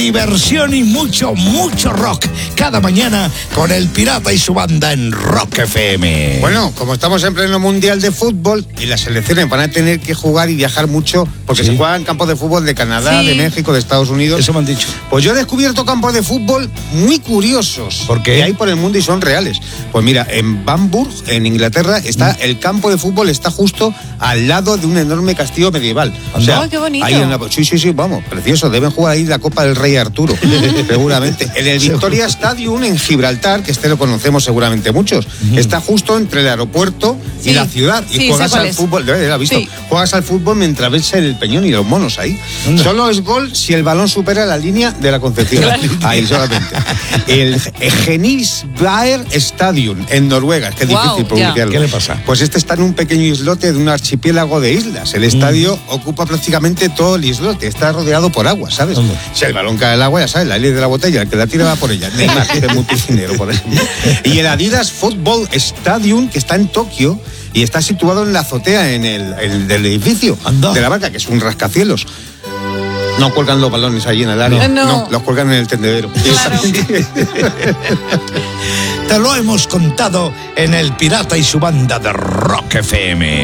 diversión y mucho rock. Cada mañana con El Pirata y su banda en Rock FM. Bueno, como estamos en pleno mundial de fútbol y las selecciones van a tener que jugar y viajar mucho porque se juegan campos de fútbol de Canadá, de México, de Estados Unidos. Eso me han dicho. Pues yo he descubierto campos de fútbol muy curiosos. ¿Por qué? Que hay por el mundo y son reales. Pues mira, en Bamburgh, en Inglaterra, está el campo de fútbol está justo al lado de un enorme castillo medieval. O sea, qué bonito. Ahí sí, vamos, precioso. Deben jugar ahí la Copa del Rey Arturo, seguramente. En el Victoria Stadium en Gibraltar, que lo conocemos seguramente muchos, está justo entre el aeropuerto y la ciudad. Y juegas al fútbol, ¿lo has visto? Sí. Juegas al fútbol mientras ves el Peñón y los monos ahí. Solo es gol si el balón supera la línea de la Concepción. Ahí solamente. El Genisvaer Stadium en Noruega, es que es difícil pronunciarlo. ¿Qué le pasa? Pues está en un pequeño islote de un archipiélago de islas. El estadio ocupa prácticamente todo el islote, está rodeado por agua, ¿sabes? Si el balón cae al agua, ya sabes, la ley de la botella, el que la tira va por ella. Neymar, que es muy piscinero, por ejemplo. Y el Adidas Football Stadium, que está en Tokio y está situado en la azotea del edificio de la Barca, que es un rascacielos. No cuelgan los balones allí en el área. No, los cuelgan en el tendedero. Claro. Te lo hemos contado en El Pirata y su banda de Rock FM.